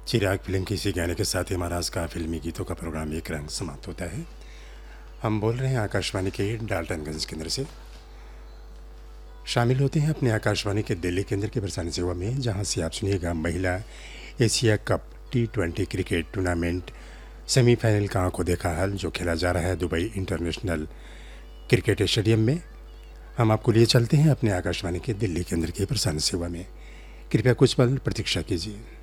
चिराग film के इसी गाने के साथ ही हमारा आज का फिल्मी गीतों का प्रोग्राम एक रंग समाप्त होता है। हम बोल रहे हैं आकाशवाणी के डाल्टनगंज केंद्र से। शामिल होते हैं अपने आकाशवाणी के दिल्ली केंद्र की प्रसारण सेवा में, जहां से आप सुनिएगा महिला Asia cup T20 cricket tournament semifinal का आंखों देखा हाल, जो खेला जा रहा है दुबई इंटरनेशनल क्रिकेट स्टेडियम में। हम आपको लिए चलते हैं अपने आकाशवाणी के दिल्ली केंद्र की प्रसारण सेवा में। कृपया कुछ पल प्रतीक्षा कीजिए।